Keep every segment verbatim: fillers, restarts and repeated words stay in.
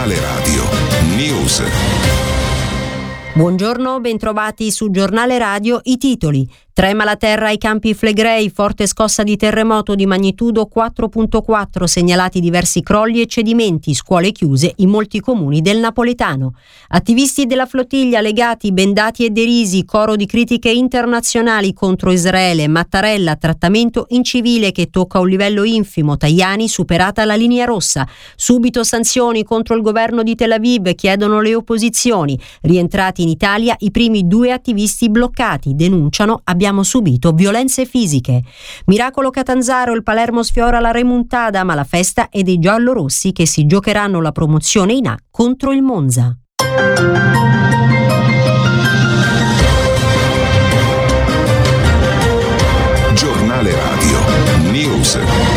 Giornale Radio News. Buongiorno, bentrovati su Giornale Radio. I titoli: trema la terra ai Campi Flegrei, forte scossa di terremoto di magnitudo quattro virgola quattro, segnalati diversi crolli e cedimenti, scuole chiuse in molti comuni del napoletano. Attivisti della flottiglia legati, bendati e derisi, coro di critiche internazionali contro Israele. Mattarella, trattamento incivile che tocca un livello infimo. Tajani, superata la linea rossa. Subito sanzioni contro il governo di Tel Aviv, chiedono le opposizioni. Rientrati in Italia i primi due attivisti bloccati, denunciano abbiamo subito violenze fisiche. Miracolo Catanzaro, il Palermo sfiora la remontada, ma la festa è dei giallorossi che si giocheranno la promozione in A contro il Monza. Giornale Radio News.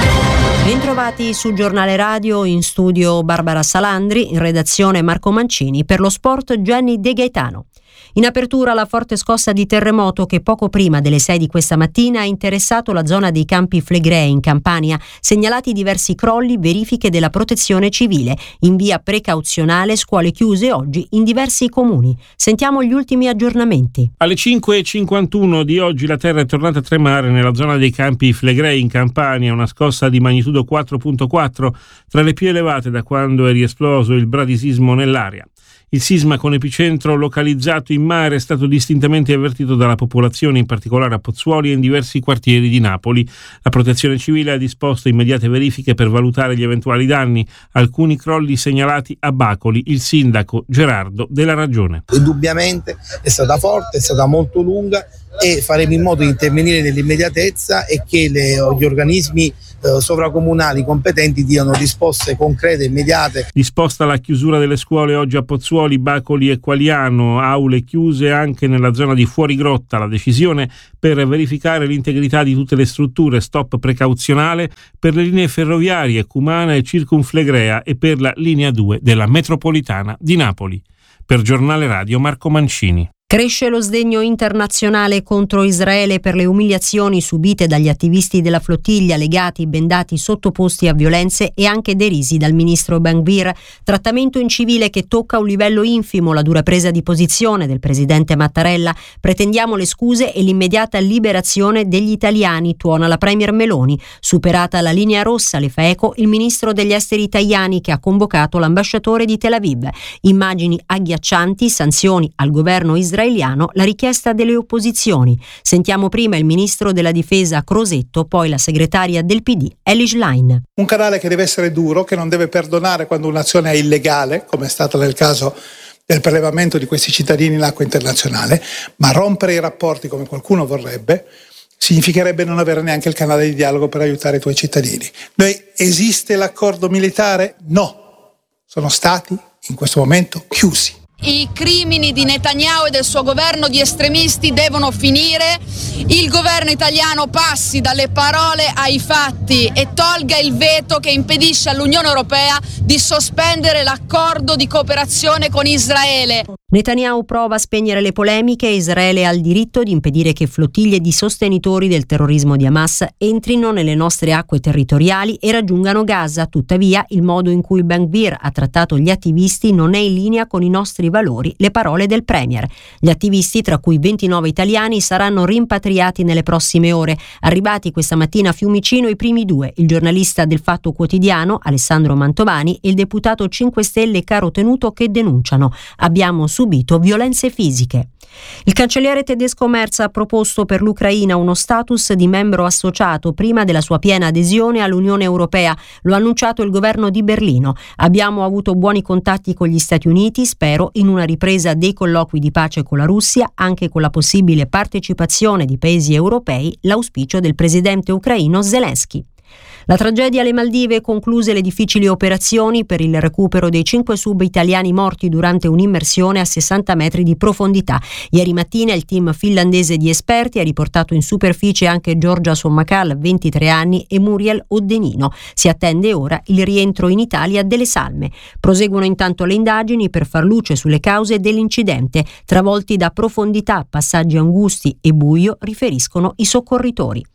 Bentrovati su Giornale Radio, in studio Barbara Salandri, in redazione Marco Mancini, per lo sport Gianni De Gaetano. In apertura la forte scossa di terremoto che poco prima delle sei di questa mattina ha interessato la zona dei Campi Flegrei in Campania, segnalati diversi crolli, verifiche della protezione civile. In via precauzionale scuole chiuse oggi in diversi comuni. Sentiamo gli ultimi aggiornamenti. Alle cinque e cinquantuno di oggi la terra è tornata a tremare nella zona dei Campi Flegrei in Campania, una scossa di magnitudo quattro virgola quattro, tra le più elevate da quando è riesploso il bradisismo nell'area. Il sisma con epicentro localizzato in mare è stato distintamente avvertito dalla popolazione, in particolare a Pozzuoli e in diversi quartieri di Napoli. La Protezione Civile ha disposto immediate verifiche per valutare gli eventuali danni. Alcuni crolli segnalati a Bacoli. Il sindaco Gerardo della Ragione. Indubbiamente è stata forte, è stata molto lunga e faremo in modo di intervenire nell'immediatezza e che le, gli organismi eh, sovracomunali competenti diano risposte concrete e immediate. Disposta la chiusura delle scuole oggi a Pozzuoli, Bacoli e Qualiano, aule chiuse anche nella zona di Fuorigrotta. La decisione per verificare l'integrità di tutte le strutture, stop precauzionale per le linee ferroviarie Cumana e Circunflegrea e per la linea due della metropolitana di Napoli. Per Giornale Radio Marco Mancini. Cresce lo sdegno internazionale contro Israele per le umiliazioni subite dagli attivisti della flottiglia legati, bendati, sottoposti a violenze e anche derisi dal ministro Ben-Gvir. Trattamento incivile che tocca un livello infimo, la dura presa di posizione del presidente Mattarella. Pretendiamo le scuse e l'immediata liberazione degli italiani, tuona la premier Meloni. Superata la linea rossa, le fa eco il ministro degli esteri Tajani che ha convocato l'ambasciatore di Tel Aviv. Immagini agghiaccianti, sanzioni al governo israeliano, israeliano, la richiesta delle opposizioni. Sentiamo prima il ministro della difesa Crosetto, poi la segretaria del P D Elly Schlein. Un canale che deve essere duro, che non deve perdonare quando un'azione è illegale, come è stato nel caso del prelevamento di questi cittadini in acqua internazionale, ma rompere i rapporti come qualcuno vorrebbe significherebbe non avere neanche il canale di dialogo per aiutare i tuoi cittadini. Noi, esiste l'accordo militare? No, sono stati in questo momento chiusi. I crimini di Netanyahu e del suo governo di estremisti devono finire, il governo italiano passi dalle parole ai fatti e tolga il veto che impedisce all'Unione Europea di sospendere l'accordo di cooperazione con Israele. Netanyahu prova a spegnere le polemiche e Israele ha il diritto di impedire che flottiglie di sostenitori del terrorismo di Hamas entrino nelle nostre acque territoriali e raggiungano Gaza. Tuttavia, il modo in cui Ben-Gvir ha trattato gli attivisti non è in linea con i nostri valori, le parole del premier. Gli attivisti, tra cui ventinove italiani, saranno rimpatriati nelle prossime ore. Arrivati questa mattina a Fiumicino i primi due, il giornalista del Fatto Quotidiano Alessandro Mantovani e il deputato cinque Stelle Caro Tenuto, che denunciano: abbiamo subito violenze fisiche. Il cancelliere tedesco Merz ha proposto per l'Ucraina uno status di membro associato prima della sua piena adesione all'Unione Europea. Lo ha annunciato il governo di Berlino. Abbiamo avuto buoni contatti con gli Stati Uniti, spero in una ripresa dei colloqui di pace con la Russia, anche con la possibile partecipazione di paesi europei, l'auspicio del presidente ucraino Zelensky. La tragedia alle Maldive concluse le difficili operazioni per il recupero dei cinque sub italiani morti durante un'immersione a sessanta metri di profondità. Ieri mattina il team finlandese di esperti ha riportato in superficie anche Giorgia Sommakal, ventitré anni, e Muriel Oddenino. Si attende ora il rientro in Italia delle salme. Proseguono intanto le indagini per far luce sulle cause dell'incidente. Travolti da profondità, passaggi angusti e buio, riferiscono i soccorritori.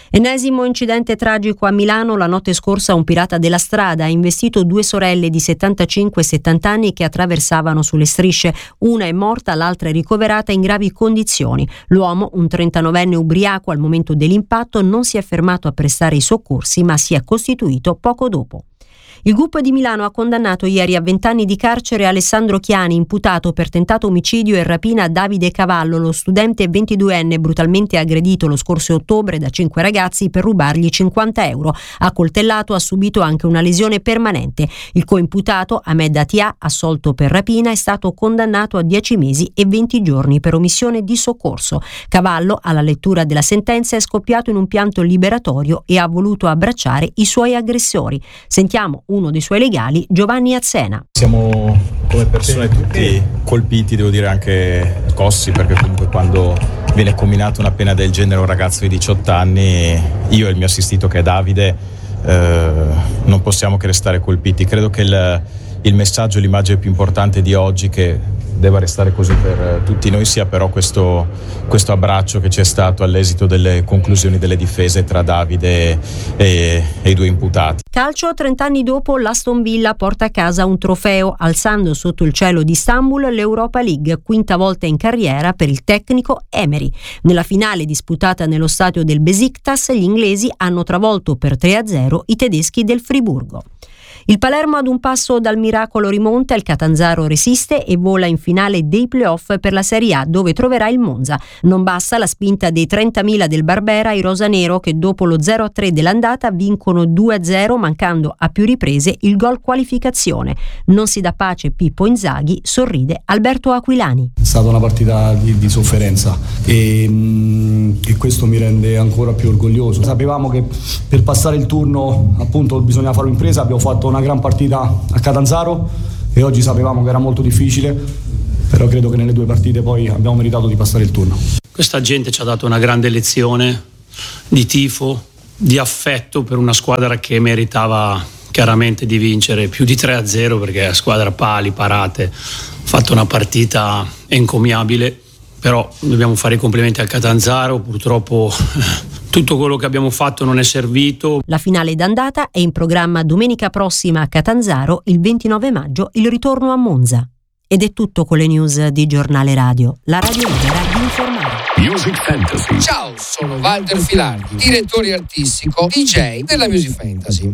Ennesimo incidente tragico a Milano. La notte scorsa un pirata della strada ha investito due sorelle di settantacinque e settanta anni che attraversavano sulle strisce. Una è morta, l'altra è ricoverata in gravi condizioni. L'uomo, un trentanovenne ubriaco al momento dell'impatto, non si è fermato a prestare i soccorsi ma si è costituito poco dopo. Il G U P di Milano ha condannato ieri a vent'anni di carcere Alessandro Chiani, imputato per tentato omicidio e rapina a Davide Cavallo, lo studente ventiduenne brutalmente aggredito lo scorso ottobre da cinque ragazzi per rubargli cinquanta euro. Ha coltellato, ha subito anche una lesione permanente. Il coimputato, Ahmed Atia, assolto per rapina, è stato condannato a dieci mesi e venti giorni per omissione di soccorso. Cavallo, alla lettura della sentenza, è scoppiato in un pianto liberatorio e ha voluto abbracciare i suoi aggressori. Sentiamo uno dei suoi legali, Giovanni Azzena. Siamo come persone tutti colpiti, devo dire anche scossi, perché comunque quando viene comminata una pena del genere a un ragazzo di diciotto anni, io e il mio assistito che è Davide eh, non possiamo che restare colpiti. Credo che il, il messaggio, l'immagine più importante di oggi, che deve restare così per tutti noi, sia però questo, questo abbraccio che c'è stato all'esito delle conclusioni delle difese tra Davide e, e i due imputati. Calcio, trent'anni dopo l'Aston Villa porta a casa un trofeo, alzando sotto il cielo di Istanbul l'Europa League, quinta volta in carriera per il tecnico Emery. Nella finale disputata nello stadio del Besiktas, gli inglesi hanno travolto per tre a zero i tedeschi del Friburgo. Il Palermo ad un passo dal miracolo rimonta, il Catanzaro resiste e vola in finale dei playoff per la Serie A, dove troverà il Monza. Non basta la spinta dei trentamila del Barbera ai rosanero, che dopo lo zero a tre dell'andata vincono due a zero, mancando a più riprese il gol qualificazione. Non si dà pace Pippo Inzaghi, sorride Alberto Aquilani. È stata una partita di, di sofferenza e, mh, e questo mi rende ancora più orgoglioso. Sapevamo che per passare il turno appunto bisognava fare un'impresa, abbiamo fatto una gran partita a Catanzaro e oggi sapevamo che era molto difficile, però credo che nelle due partite poi abbiamo meritato di passare il turno. Questa gente ci ha dato una grande lezione di tifo, di affetto per una squadra che meritava chiaramente di vincere più di tre a zero, perché la squadra pali, parate, ha fatto una partita encomiabile, però dobbiamo fare i complimenti al Catanzaro. Purtroppo tutto quello che abbiamo fatto non è servito. La finale d'andata è in programma domenica prossima a Catanzaro, il ventinove maggio il ritorno a Monza. Ed è tutto con le news di Giornale Radio, la radio libera di informare. Music Fantasy. Ciao, sono Walter Filardi, direttore artistico D J della Music Fantasy.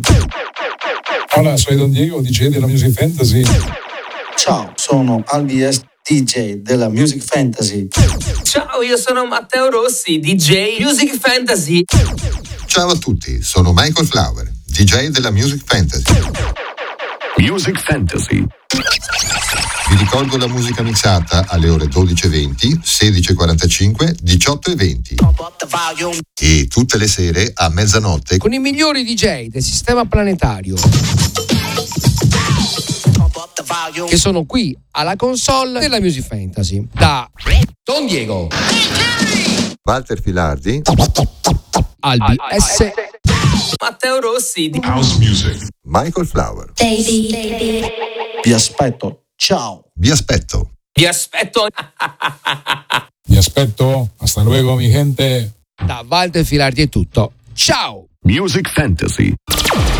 Hola, soy Don Diego, D J della Music Fantasy. Ciao, sono Albies, D J della Music Fantasy. Ciao, io sono Matteo Rossi, D J Music Fantasy. Ciao a tutti, sono Michael Flower, D J della Music Fantasy. Music Fantasy. Vi ricordo la musica mixata alle ore dodici e venti, sedici e quarantacinque, diciotto e venti. E tutte le sere a mezzanotte con i migliori D J del sistema planetario, che sono qui alla console della Music Fantasy. Da Don Diego, Walter Filardi, Albi S, Matteo Rossi, House Music, Michael Flower. Vi aspetto. Ciao. Vi aspetto. Vi aspetto. Vi aspetto. Hasta luego, mi gente. Da Walter Filardi è tutto. Ciao. Music Fantasy.